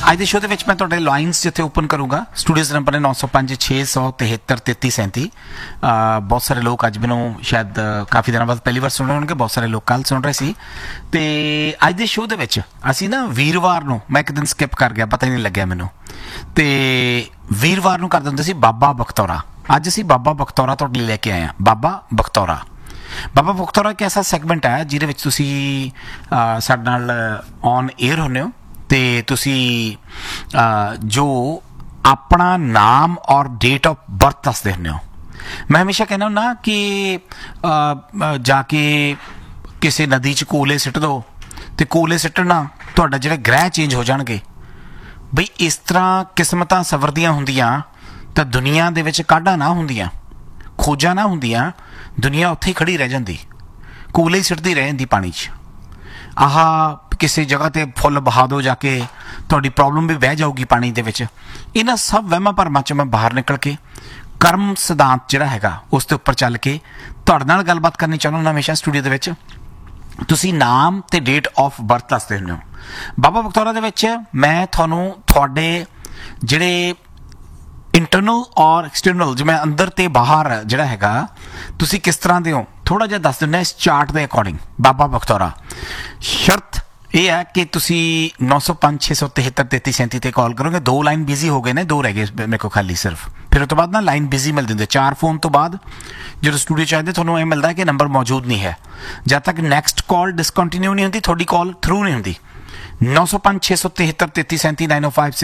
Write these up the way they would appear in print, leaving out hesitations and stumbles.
ਅੱਜ ਦੇ ਸ਼ੋਅ ਦੇ ਵਿੱਚ ਮੈਂ ਤੁਹਾਡੇ ਲਾਈਨਸ ਜਿੱਥੇ ਓਪਨ ਕਰੂੰਗਾ। ਸਟੂਡੀਓਜ਼ ਨੰਬਰ ਨੇ 905 673 3337। ਬਹੁਤ ਸਾਰੇ ਲੋਕ ਅੱਜ ਮੈਨੂੰ ਸ਼ਾਇਦ ਕਾਫੀ ਦਿਨਾਂ ਬਾਅਦ ਪਹਿਲੀ ਵਾਰ ਸੁਣ ਰਹੇ ਹੋਣਗੇ, ਬਹੁਤ ਸਾਰੇ ਲੋਕ ਕੱਲ੍ਹ ਸੁਣ ਰਹੇ ਸੀ। ਤੇ ਅੱਜ ਦੇ ਸ਼ੋਅ ਦੇ ਵਿੱਚ ਅਸੀਂ ਨਾ ਵੀਰਵਾਰ ਨੂੰ, ਮੈਂ ਇੱਕ ਦਿਨ ਸਕਿਪ ਕਰ ਗਿਆ, ਪਤਾ ਹੀ ਨਹੀਂ ਲੱਗਿਆ ਮੈਨੂੰ, ਤੇ ਵੀਰਵਾਰ ਨੂੰ ਕਰ ਦਿੰਦੇ ਸੀ ਬਾਬਾ ਬਖਤੌਰਾ। ਅੱਜ ਅਸੀਂ ਬਾਬਾ ਬਖਤੌਰਾ ਤੁਹਾਡੇ ਲਈ ਲੈ ਕੇ ਆਏ ਹਾਂ। ਬਾਬਾ ਬਖਤੌਰਾ ਇੱਕ ਐਸਾ ਸੈਗਮੈਂਟ ਹੈ ਜਿਹਦੇ ਵਿੱਚ ਤੁਸੀਂ ਸਾਡੇ ਨਾਲ ਔਨ ਏਅਰ ਹੁੰਦੇ ਹੋ ਤੇ ਤੁਸੀਂ ਜੋ ਆਪਣਾ ਨਾਮ ਔਰ ਡੇਟ ਆਫ ਬਰਥ ਦੱਸਦੇ ਹੁੰਦੇ ਹੋ। ਮੈਂ ਹਮੇਸ਼ਾ ਕਹਿੰਦਾ ਹੁੰਦਾ ਕਿ ਜਾ ਕੇ ਕਿਸੇ ਨਦੀ 'ਚ ਕੋਲੇ ਸਿੱਟ ਦਿਓ ਤੇ ਕੋਲੇ ਸਿੱਟਣ ਨਾਲ ਤੁਹਾਡਾ ਜਿਹੜਾ ਗ੍ਰਹਿ ਚੇਂਜ ਹੋ ਜਾਣਗੇ। ਬਈ ਇਸ ਤਰ੍ਹਾਂ ਕਿਸਮਤਾਂ ਸਵਰਦੀਆਂ ਹੁੰਦੀਆਂ ਤਾਂ ਦੁਨੀਆ ਦੇ ਵਿੱਚ ਕਾਢਾਂ ਨਾ ਹੁੰਦੀਆਂ, ਖੋਜਾਂ ਨਾ ਹੁੰਦੀਆਂ, ਦੁਨੀਆ ਉੱਥੇ ਹੀ ਖੜੀ ਰਹਿ ਜਾਂਦੀ, ਕੋਲੇ ਹੀ ਸਿੱਟਦੀ ਰਹਿ ਜਾਂਦੀ ਪਾਣੀ 'ਚ। ਆਹ ਕਿਸੇ ਜਗ੍ਹਾ 'ਤੇ ਫੁੱਲ ਬਹਾ ਦਿਓ ਜਾ ਕੇ, ਤੁਹਾਡੀ ਪ੍ਰੋਬਲਮ ਵੀ ਵਹਿ ਜਾਊਗੀ ਪਾਣੀ ਦੇ ਵਿੱਚ। ਇਹਨਾਂ ਸਭ ਵਹਿਮਾਂ ਭਰਮਾਂ 'ਚੋਂ ਮੈਂ ਬਾਹਰ ਨਿਕਲ ਕੇ ਕਰਮ ਸਿਧਾਂਤ ਜਿਹੜਾ ਹੈਗਾ ਉਸ ਦੇ ਉੱਪਰ ਚੱਲ ਕੇ ਤੁਹਾਡੇ ਨਾਲ ਗੱਲਬਾਤ ਕਰਨੀ ਚਾਹੁੰਦਾ ਹਮੇਸ਼ਾ ਸਟੂਡੀਓ ਦੇ ਵਿੱਚ। ਤੁਸੀਂ ਨਾਮ ਤੇ ਡੇਟ ਆਫ ਬਰਥ ਦੱਸਦੇ ਹੁੰਦੇ ਹੋ। ਬਾਬਾ ਬਖਤੌਰਾ ਦੇ ਵਿੱਚ ਮੈਂ ਤੁਹਾਨੂੰ ਤੁਹਾਡੇ ਜਿਹੜੇ ਇੰਟਰਨਲ ਔਰ ਐਕਸਟਰਨਲ, ਜਿਵੇਂ ਅੰਦਰ ਤੇ ਬਾਹਰ ਜਿਹੜਾ ਹੈਗਾ, ਤੁਸੀਂ ਕਿਸ ਤਰ੍ਹਾਂ ਦੇ ਹੋ ਥੋੜ੍ਹਾ ਜਿਹਾ ਦੱਸ ਦਿੰਦੇ ਇਸ ਚਾਰਟ ਦੇ ਅਕੋਰਡਿੰਗ। ਬਾਬਾ ਬਖਤੌਰਾ, ਸ਼ਰਤ ਇਹ ਹੈ ਕਿ ਤੁਸੀਂ 905 673 3337 ਤੇ ਕਾਲ ਕਰੋਗੇ। 2 ਲਾਈਨ ਬਿਜ਼ੀ ਹੋ ਗਏ ਨੇ, 2 ਰਹਿ ਗਏ ਮੇਰੇ ਕੋਲ ਖਾਲੀ ਸਿਰਫ। ਫਿਰ ਉਸ ਤੋਂ ਬਾਅਦ ਨਾ ਲਾਈਨ ਬਿਜ਼ੀ ਮਿਲਦੀ ਹੁੰਦੀ। 4 ਫੋਨ ਤੋਂ ਬਾਅਦ ਜਦੋਂ ਸਟੂਡੀਓ 'ਚ ਆਉਂਦੇ ਤੁਹਾਨੂੰ ਇਹ ਮਿਲਦਾ ਕਿ ਨੰਬਰ ਮੌਜੂਦ ਨਹੀਂ ਹੈ। ਜਦ ਤੱਕ ਨੈਕਸਟ ਕਾਲ ਡਿਸਕੰਟੀਨਿਊ ਨਹੀਂ ਹੁੰਦੀ, ਤੁਹਾਡੀ ਕਾਲ ਥਰੂ ਨਹੀਂ ਹੁੰਦੀ। 905 673 3337 905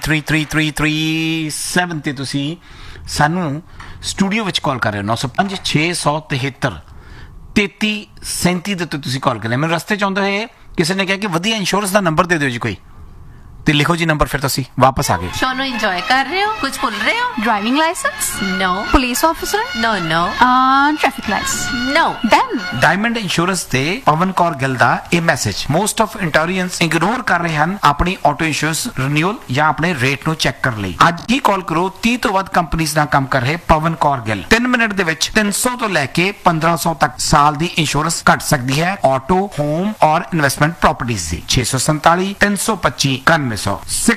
6733337 ਤੇ ਤੁਸੀਂ ਸਾਨੂੰ ਸਟੂਡੀਓ ਵਿੱਚ ਕਾਲ ਕਰ ਰਹੇ ਹੋ। 905 673 3337 ਦੇ ਉੱਤੇ ਤੁਸੀਂ ਕਾਲ ਕਰ ਰਹੇ। ਮੈਨੂੰ ਰਸਤੇ 'ਚ ਆਉਂਦੇ ਹੋਏ ਕਿਸੇ ਨੇ ਕਿਹਾ ਕਿ ਵਧੀਆ ਇੰਸ਼ੋਰੈਂਸ ਦਾ ਨੰਬਰ ਦੇ ਦਿਓ ਜੀ ਕੋਈ, ਤੇ ਲਿਖੋ ਜੀ ਨੰਬਰ। ਫਿਰ ਤੁਸੀਂ ਵਾਪਸ ਆ ਗਏ। ਸ਼ੋਅ ਨੂੰ ਇੰਜੋਏ ਕਰ ਰਹੇ ਹੋ? ਕੁਝ ਭੁੱਲ ਰਹੇ ਹੋ? Driving license? No. Police officer? No. Traffic lights? No. Then? Diamond insurance ਤੇ ਪਵਨ ਕੌਰ ਗਿੱਲ ਦਾ ਇਹ ਮੈਸੇਜ ਮੋਸਟ ਆਫ ਇੰਟੋਰੀਅੰਸ ਇਗਨੋਰ ਕਰ ਰਹੇ ਹਨ ਆਪਣੀ ਆਟੋ ਇੰਸ਼ੋਰੈਂਸ ਰੀਨਿਊਅਲ ਜਾਂ ਆਪਣੇ ਰੇਟ ਨੂੰ ਚੈੱਕ ਕਰਨ ਲਈ। ਅੱਜ ਹੀ ਕਾਲ ਕਰੋ। 30 ਤੋਂ ਵੱਧ ਕੰਪਨੀਆਂ ਨਾਲ ਕੰਮ ਕਰ ਰਹੇ ਪਵਨ ਕੌਰ ਗਿੱਲ। 3 ਮਿੰਟ ਦੇ ਵਿੱਚ 300 ਤੋਂ ਲੈ ਕੇ 1500 ਤੱਕ ਸਾਲ ਦੀ ਇੰਸ਼ੋਰੈਂਸ ਘੱਟ ਸਕਦੀ ਹੈ ਆਟੋ, ਹੋਮ ਔਰ ਇਨਵੈਸਟਮੈਂਟ ਪ੍ਰਾਪਰਟੀਜ਼ ਦੀ। 647 325 9100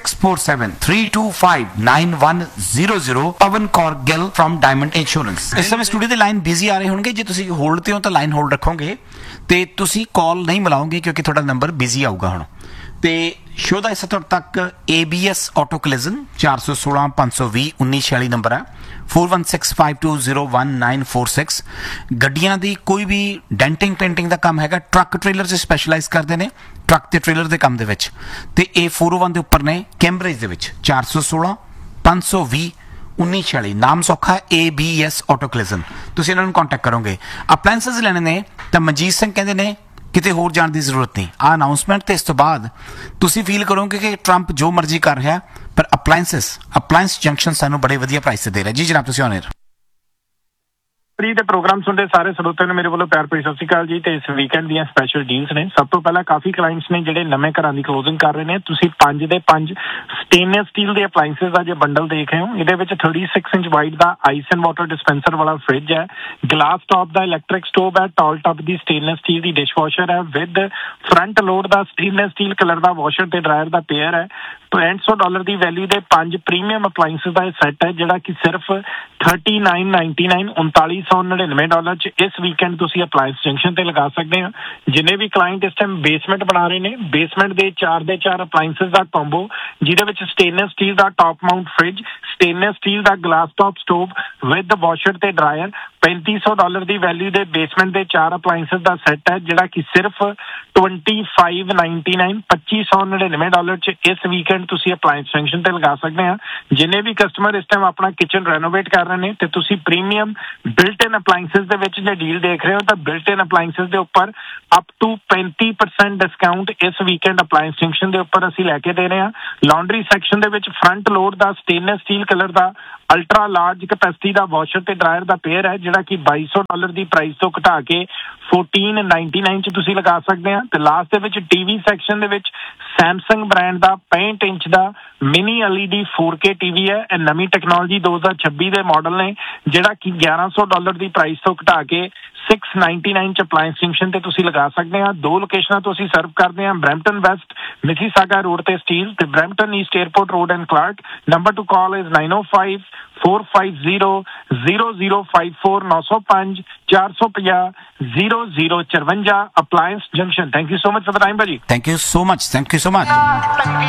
647-325-9100 ਪਵਨ Kaur Gill firm diamond insurance. ਇਸ ਸਮੇਂ ਸਟੂਡੀਓ ਦੇ ਲਾਈਨ ਬਿਜ਼ੀ ਆ ਰਹੇ ਹੋਣਗੇ। ਜੇ ਤੁਸੀਂ ਹੋਲਡ ਤੇ ਹੋ ਤਾਂ ਲਾਈਨ ਹੋਲਡ ਰੱਖੋਗੇ ਤੇ ਤੁਸੀਂ ਕਾਲ ਨਹੀਂ ਮਿਲਾਓਗੇ ਕਿਉਂਕਿ ਤੁਹਾਡਾ ਨੰਬਰ ਬਿਜ਼ੀ ਆਊਗਾ ਹੁਣ। ਤੇ ਸ਼ੋਅ ਦਾ ਹਿੱਸਾ ਤੁਹਾਡੇ ਤੱਕ ABS ਆਟੋ ਕਲਿਜ਼ਨ 416 520 1946 ਨੰਬਰ ਹੈ। 4165201946। ਗੱਡੀਆਂ ਦੀ ਕੋਈ ਵੀ ਡੈਂਟਿੰਗ ਪੇਂਟਿੰਗ ਦਾ ਕੰਮ ਹੈਗਾ। ਟਰੱਕ ਟ੍ਰੇਲਰ 'ਚ ਸਪੈਸ਼ਲਾਈਜ਼ ਕਰਦੇ ਨੇ, ਟਰੱਕ ਤੇ ਟ੍ਰੇਲਰ ਦੇ ਕੰਮ ਦੇ ਵਿੱਚ। ਤੇ ਇਹ 401 ਦੇ ਉੱਪਰ ਨੇ ਕੈਂਬਰਿਜ ਦੇ ਵਿੱਚ। 416 520 1946 ਨਾਮ ਸੌਖਾ ABS ਆਟੋ ਕਲਿਜ਼ਨ। ਤੁਸੀਂ ਇਹਨਾਂ ਨੂੰ ਕੰਟੈਕਟ ਕਰੋਗੇ। ਅਪਲਾਇੰਸਸ ਲੈਣੇ ਨੇ ਤਾਂ ਮਨਜੀਤ ਸਿੰਘ ਕਹਿੰਦੇ ਨੇ ਕਿਤੇ ਹੋਰ ਜਾਣ ਦੀ ਜ਼ਰੂਰਤ ਨਹੀਂ। ਆਹ ਅਨਾਊਂਸਮੈਂਟ ਤੇ ਇਸ ਤੋਂ ਬਾਅਦ ਤੁਸੀਂ ਫੀਲ ਕਰੋਗੇ ਕਿ ਟਰੰਪ ਜੋ ਮਰਜ਼ੀ ਕਰ ਰਿਹਾ, ਪਰ ਅਪਲਾਇੰਸ ਜੰਕਸ਼ਨ ਸਾਨੂੰ ਬੜੇ ਵਧੀਆ ਪ੍ਰਾਈਸ ਤੇ ਦੇ ਰਿਹਾ। ਜੀ ਜਨਾਬ, ਤੁਸੀਂ ਆਨ 에ਅਰ ਫਰੀ ਦੇ ਪ੍ਰੋਗਰਾਮ ਸੁਣਦੇ ਸਾਰੇ ਸਰੋਤਿਆਂ ਨੂੰ ਮੇਰੇ ਵੱਲੋਂ ਪਿਆਰ ਭਰੀ ਸਤਿ ਸ਼੍ਰੀ ਅਕਾਲ ਜੀ। ਤੇ ਇਸ ਵੀਕਐਂਡ ਦੀਆਂ ਸਪੈਸ਼ਲ ਡੀਲਸ ਨੇ। ਸਭ ਤੋਂ ਪਹਿਲਾਂ ਕਾਫੀ ਕਲਾਇੰਟਸ ਨੇ ਜਿਹੜੇ ਨਵੇਂ ਘਰਾਂ ਦੀ ਕਲੋਜ਼ਿੰਗ ਕਰ ਰਹੇ ਨੇ। ਤੁਸੀਂ 5 ਦੇ 5 ਸਟੇਨਲੈਸ ਸਟੀਲ ਦੇ ਅਪਲਾਇੰਸਸ ਦਾ ਜੇ ਬੰਡਲ ਦੇਖ ਰਹੇ ਹੋ, ਇਹਦੇ ਵਿੱਚ 36 inch wide the ice and water dispenser ਵਾਲਾ ਫ੍ਰਿਜ ਹੈ, ਗਲਾਸ ਟਾਪ ਦਾ ਇਲੈਕਟ੍ਰਿਕ ਸਟੋਵ ਹੈ, ਟਾਲ ਟੱਬ ਦੀ ਸਟੇਨਲੈਸ ਸਟੀਲ ਦੀ ਡਿਸ਼ਵਾਸ਼ਰ ਹੈ with front load the stainless steel colour the washer ਤੇ ਡਰਾਇਰ ਦਾ ਪੇਅਰ ਹੈ। $65 ਦੀ ਵੈਲਿਊ ਦੇ 5 ਪ੍ਰੀਮੀਅਮ ਅਪਲਾਇੰਸਸ ਦਾ ਇਹ ਸੈੱਟ ਹੈ ਜਿਹੜਾ ਕਿ ਸਿਰਫ $39.99 $3999 ਚ ਇਸ ਵੀਕਐਂਡ ਤੁਸੀਂ ਅਪਲਾਇੰਸ ਜੰਕਸ਼ਨ ਤੇ ਲਗਾ ਸਕਦੇ ਹੋ। ਜਿੰਨੇ ਵੀ ਕਲਾਇੰਟ ਇਸ ਟਾਈਮ ਬੇਸਮੈਂਟ ਬਣਾ ਰਹੇ ਨੇ, ਬੇਸਮੈਂਟ ਦੇ 4 ਦੇ 4 ਅਪਲਾਇੰਸਸ ਦਾ ਕੰਬੋ ਜਿਹਦੇ ਵਿੱਚ stainless steel the top Mount fridge, stainless steel the glass top stove with washer ਤੇ ਡਰਾਇਰ। $3500 ਦੀ ਵੈਲਿਊ ਦੇ ਬੇਸਮੈਂਟ ਦੇ 4 ਅਪਲਾਇੰਸਸ ਦਾ ਸੈੱਟ ਹੈ ਜਿਹੜਾ ਕਿ ਸਿਰਫ $2599 $2599 ਚ ਇਸ ਵੀਕਐਂਡ ਤੁਸੀਂ ਅਪਲਾਇੰਸ ਜੰਕਸ਼ਨ ਤੇ ਲਗਾ ਸਕਦੇ ਆ। ਜਿੰਨੇ ਵੀ ਕਸਟਮਰ ਇਸ ਟਾਈਮ ਆਪਣਾ ਕਿਚਨ ਰੈਨੋਵੇਟ ਕਰ ਰਹੇ ਨੇ ਤੇ ਤੁਸੀਂ ਪ੍ਰੀਮੀਅਮ ਬਿਲਟ ਇਨ ਅਪਲਾਇੰਸਸ ਦੇ ਵਿੱਚ ਜੇ ਡੀਲ ਦੇਖ ਰਹੇ ਹੋ ਤਾਂ ਬਿਲਟ ਇਨ ਅਪਲਾਇੰਸਸ ਦੇ ਉੱਪਰ ਅਪ ਟੂ 35% ਡਿਸਕਾਊਂਟ ਇਸ ਵੀਕਐਂਡ ਅਪਲਾਇੰਸ ਜੰਕਸ਼ਨ ਦੇ ਉੱਪਰ ਅਸੀਂ ਲੈ ਕੇ ਦੇ ਰਹੇ ਹਾਂ। ਲਾਂਡਰੀ ਸੈਕਸ਼ਨ ਦੇ ਵਿੱਚ ਫਰੰਟ ਲੋਡ ਦਾ ਸਟੇਨਲੈਸ ਸਟੀਲ ਕਲਰ ਦਾ ਅਲਟਰਾ ਲਾਰਜ ਕਪੈਸਿਟੀ ਦਾ ਵਾਸ਼ਰ ਤੇ ਡਰਾਇਰ ਦਾ ਪੇਅਰ ਹੈ ਜਿਹੜਾ ਕਿ $2200 ਦੀ ਪ੍ਰਾਈਸ ਤੋਂ ਘਟਾ ਕੇ $1499 ਚ ਤੁਸੀਂ ਲਗਾ ਸਕਦੇ ਆ। ਤੇ ਲਾਸਟ ਦੇ ਵਿੱਚ ਟੀਵੀ ਸੈਕਸ਼ਨ ਦੇ ਵਿੱਚ ਸੈਮਸੰਗ ਬ੍ਰਾਂਡ ਦਾ 65 ਇੰਚ ਦਾ ਮਿਨੀ LED 4K ਟੀਵੀ ਹੈ। ਇਹ ਨਵੀਂ ਟੈਕਨੋਲੋਜੀ 2026 ਦੇ ਮਾਡਲ ਨੇ ਜਿਹੜਾ ਕਿ $1100 ਦੀ ਪ੍ਰਾਈਸ ਤੋਂ ਘਟਾ ਕੇ 699 ਚ ਅਪਲਾਈਐਂਸ ਜੰਕਸ਼ਨ ਤੇ ਤੁਸੀਂ ਲਗਾ ਸਕਦੇ ਆ। 2 ਲੋਕੇਸ਼ਨਾਂ ਤੋਂ ਅਸੀਂ ਸਰਵ ਕਰਦੇ ਆ, ਬਰੈਂਪਟਨ ਵੈਸਟ ਮਿਸੀਸਾਗਾ ਰੋਡ ਤੇ ਸਟੀਲ ਤੇ Brampton East airport road and Clark. Number two call is 9054500054 905 450 0054 ਅਪਲਾਈਐਂਸ junction. Thank you so much for the time ਭਾਜੀ। Thank you so much